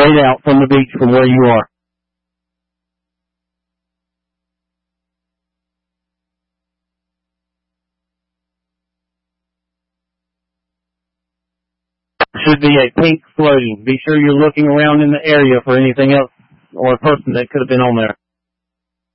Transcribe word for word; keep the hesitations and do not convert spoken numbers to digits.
straight out from the beach from where you are. Should be a pink floating. Be sure you're looking around in the area for anything else or a person that could have been on there.